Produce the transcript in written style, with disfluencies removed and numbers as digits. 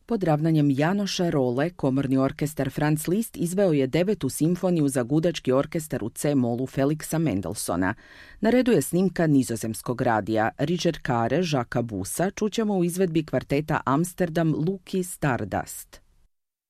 Pod ravnanjem Janoša Role, komorni orkestar Franz Liszt izveo je 9. simfoniju za gudački orkestar u C-molu Felixa Mendelssohna. Na redu je snimka nizozemskog radija. Richard Kare, Žaka Busa čućemo u izvedbi kvarteta Amsterdam Luki Stardust.